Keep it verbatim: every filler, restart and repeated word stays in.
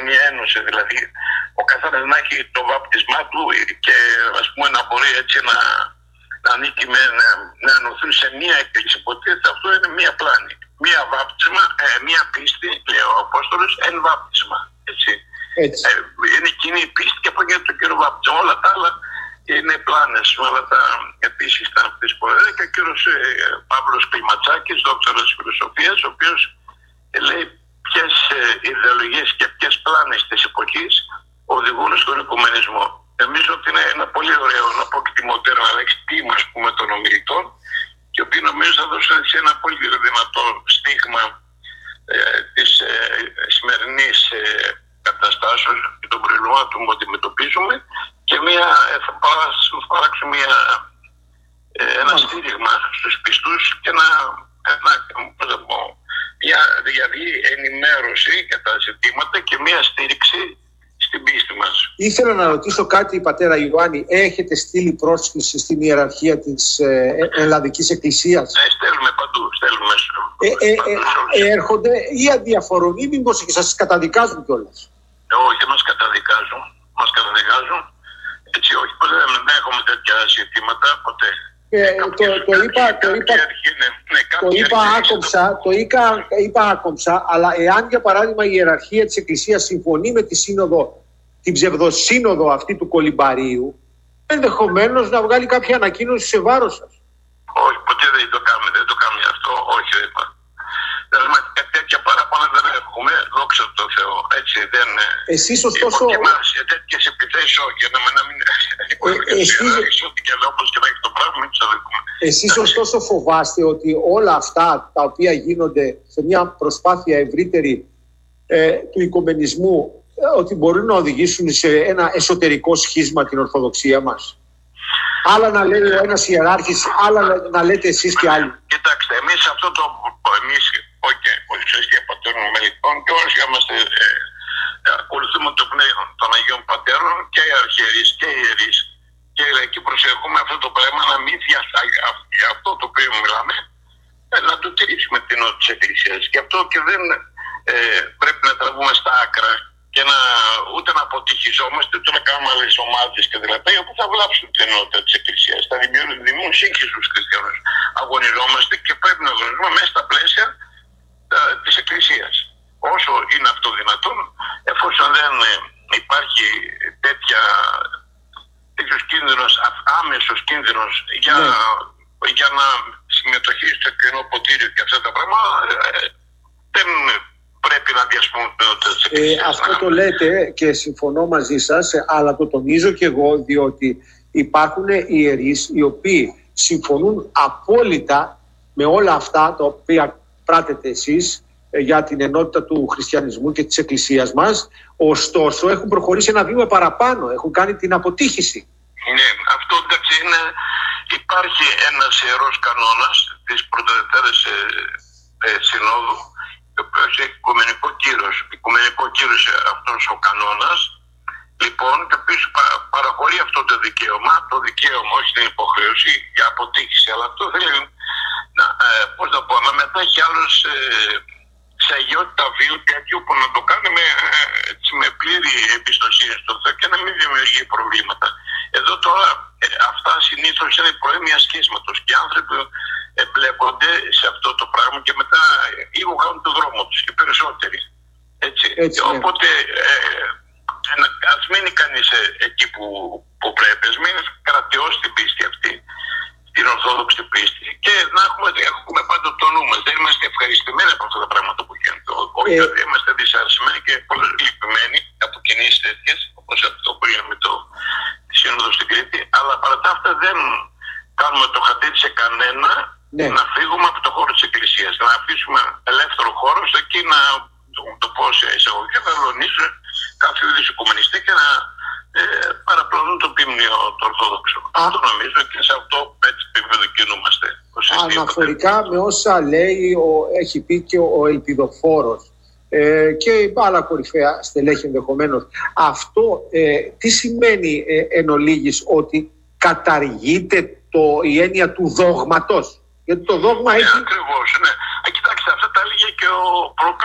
μια ένωση, δηλαδή ο καθένας να έχει το βάπτισμά του και ας πούμε να μπορεί έτσι να, να ανήκει, με, να, να ενωθούν σε μια εκκλησία. Υποτίθεται αυτό είναι μια πλάνη. Μια βάπτισμα, ε, μια πίστη, λέει ο Απόστολος, εν βάπτισμα. Έτσι. Έτσι. Ε, είναι κοινή η πίστη και από εκεί το κύριο βάπτισμα. Όλα τα άλλα είναι πλάνες, όλα τα επίσης ήταν αυτές που έλεγε και ο κύριος ε, Παύλος Κλιματσάκης, δόκτωρας φιλοσοφίας, ο οποίος ε, λέει ποιες ε, ιδεολογίες και ποιες πλάνες της εποχής οδηγούν στον οικουμενισμό. Νομίζω ότι είναι ένα πολύ ωραίο, να πω και τη μοντέρνα λέξη, τίμα ας πούμε των ομιλητών, και οποίοι νομίζω θα δώσουν ένα πολύ δυνατό στίγμα ε, της ε, σημερινής ε, καταστάσεως και των προβλημάτων που αντιμετωπίζουμε και μια, θα παράξουν μια, ε, ένα mm. στήριγμα στους πιστούς και ένα, ένα, πώς θα πω, μια δηλαδή ενημέρωση για τα ζητήματα και μια στήριξη στην πίστη μας. Ήθελα να ρωτήσω κάτι, πατέρα Ιωάννη. Έχετε στείλει πρόσκληση στην ιεραρχία της ε, Ελλαδικής Εκκλησίας? Ναι, στέλνουμε παντού. Στέλνουμε ε, ε, ε, ε, έρχονται ή αδιαφορούν ή μήπως και σας καταδικάζουν κιόλας? Ε, όχι, μας καταδικάζουν. Μας καταδικάζουν. Έτσι, όχι, ποτέ δεν έχουμε τέτοια ζητήματα, ποτέ. Ε, το, το, είπα, το, είπα, ναι, ναι, το είπα άκομψα, το είπα, είπα άκομψα, αλλά εάν για παράδειγμα η ιεραρχία της Εκκλησίας συμφωνεί με τη σύνοδο, την ψευδοσύνοδο αυτή του Κολυμπαρίου, ενδεχομένως να βγάλει κάποια ανακοίνωση σε βάρος σας. Όχι, ποτέ δεν το κάνουμε, δεν το κάνουμε αυτό, όχι, δεν είπα. Δηλαδή, τέτοια παράπονα δεν έχουμε, δόξα τω Θεώ, έτσι δεν... Εσείς ωστόσο... Υποκειμάσαι τέτοιες επιθέσεις, όχι, να μην... Εσείς ωστόσο φοβάστε ότι όλα αυτά τα οποία γίνονται σε μια προσπάθεια ευρύτερη ε, του οικουμενισμού ε, ότι μπορούν να οδηγήσουν σε ένα εσωτερικό σχίσμα την Ορθοδοξία μας? Άλλα να λέει ο ένας ιεράρχης, άλλα να, να λέτε εσείς και άλλοι. Κοιτάξτε, εμείς αυτό το... Εμείς, όχι, ουσιαστικά πατέρων μελικών και όσοι είμαστε... Ε, ακολουθούμε το πνεύμα των Αγίων Πατέρων και οι αρχιερείς και οι ιερείς και εκεί προσέχουμε αυτό το πράγμα να μην διαστάγει για αυτό το οποίο μιλάμε, να το τηρήσουμε την νότα της Εκκλησίας. Γι' αυτό και δεν ε, πρέπει να τραβούμε στα άκρα και να, ούτε να αποτυχιζόμαστε, ούτε να κάνουμε άλλες ομάδες και δηλαδή που θα βλάψουν την νότα της Εκκλησίας. Θα δημιουργούν σύγχυση στους χριστιανούς. Αγωνιζόμαστε και πρέπει να αγωνιζόμαστε μέσα στα πλαίσια της Εκκλησίας. Όσο είναι αυτό δυνατόν, εφόσον δεν υπάρχει τέτοια, τέτοιος κίνδυνος, άμεσος κίνδυνος για, ναι. για να συμμετοχή στο κοινό ποτήριο και αυτά τα πράγματα, δεν πρέπει να διασπούμε τις εκκλησίες. Ε, αυτό το λέτε και συμφωνώ μαζί σας, αλλά το τονίζω και εγώ, διότι υπάρχουν ιερείς οι οποίοι συμφωνούν απόλυτα με όλα αυτά τα οποία πράτετε εσείς για την ενότητα του χριστιανισμού και της Εκκλησίας μας, ωστόσο έχουν προχωρήσει ένα βήμα παραπάνω, έχουν κάνει την αποτύχηση. Ναι, αυτό εντάξει είναι, υπάρχει ένας ιερός κανόνας της Πρωτοδευτέρας ε, ε, Συνόδου, ο οποίος έχει οικουμενικό κύρος, οικουμενικό κύρος αυτός ο κανόνας, λοιπόν, και οποίος παραχωρεί αυτό το δικαίωμα, το δικαίωμα, όχι την υποχρέωση για αποτύχηση, αλλά αυτό θέλει να, ε, πώς να πω, να μετά έχει άλλος ε, σε αγιότητα βίου τέτοιο που να το κάνει με, έτσι, με πλήρη εμπιστοσύνη στο Θεό και να μην δημιουργεί προβλήματα. Εδώ τώρα ε, αυτά συνήθως είναι προέμια σχίσματος και οι άνθρωποι εμπλέκονται σε αυτό το πράγμα και μετά λίγο κάνουν το δρόμο τους και περισσότεροι. Έτσι. Έτσι ναι. Οπότε ε, ας μείνει κανείς εκεί που, που πρέπει, ας μην κρατιώσει την πίστη αυτή, την ορθόδοξη πίστη και να έχουμε, έχουμε πάντα το νου μας. Δεν είμαστε ευχαριστημένοι από αυτά τα πράγματα που γίνονται. Όχι, ε... είμαστε δυσαρεσμένοι και πολύ λυπημένοι από κινήσεις τέτοιες, όπως αυτό που είναι με το Σύνοδο στην Κρήτη, αλλά παρά τα αυτά δεν κάνουμε το χατήρι σε κανένα ναι. να φύγουμε από το χώρο της Εκκλησίας, να αφήσουμε ελεύθερο χώρο στο εκεί να το, το πω σε εισαγωγικά, να λονίσουν κάθε είδους οικουμενιστή και να ε, παραπλανούν το πίμνιο το Ορθόδοξο. Α. Αυτό νομίζω και σε αυτό έτσι επιδοκινούμαστε. Αναφορικά με όσα λέει, ο, έχει πει και ο, ο Ελπιδοφόρος ε, και άλλα κορυφαία στελέχη ενδεχομένως. Αυτό ε, τι σημαίνει ε, εν ολίγης, ότι καταργείται το, η έννοια του δόγματος? Γιατί το δόγμα ναι, έχει... Ακριβώς, ναι. Κοιτάξτε, αυτά τα έλεγε και ο